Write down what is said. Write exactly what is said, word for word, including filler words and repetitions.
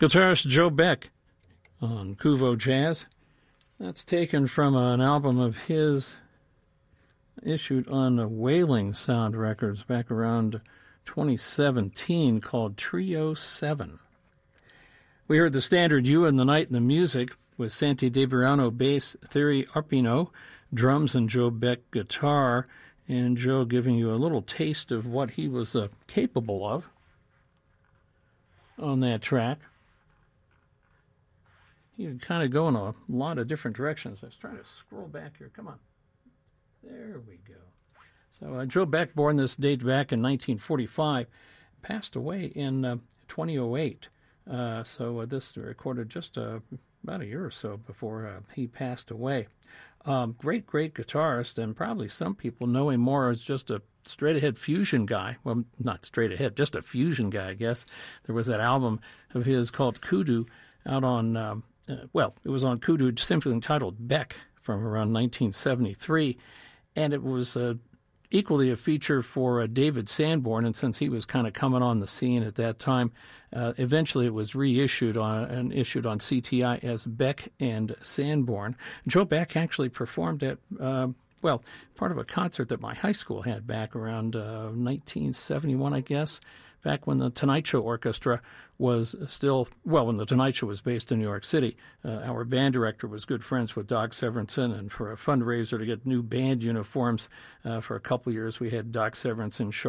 Guitarist Joe Beck on Kuvo Jazz. That's taken from an album of his issued on Wailing Sound Records back around twenty seventeen called Trio seven. We heard the standard You and the Night and the Music with Santi DeBriano bass, Thierry Arpino drums, and Joe Beck guitar, and Joe giving you a little taste of what he was uh, capable of on that track. He would kind of go in a lot of different directions. I was trying to scroll back here. Come on. There we go. So uh, Joe Beck, born this date back in nineteen forty-five, passed away in uh, twenty oh eight. Uh, so uh, this recorded just uh, about a year or so before uh, he passed away. Um, great, great guitarist, and probably some people know him more as just a straight-ahead fusion guy. Well, not straight-ahead, just a fusion guy, I guess. There was that album of his called Kudu out on, um, uh, well, it was on Kudu, simply entitled Beck, from around nineteen seventy-three, and it was uh, equally a feature for uh, David Sanborn, and since he was kind of coming on the scene at that time, uh, eventually it was reissued on and issued on C T I as Beck and Sanborn. Joe Beck actually performed at, uh, well, part of a concert that my high school had back around uh, nineteen seventy-one, I guess, back when the Tonight Show Orchestra was still, well, when the Tonight Show was based in New York City. Uh, our band director was good friends with Doc Severinsen, and for a fundraiser to get new band uniforms uh, for a couple years, we had Doc Severinsen show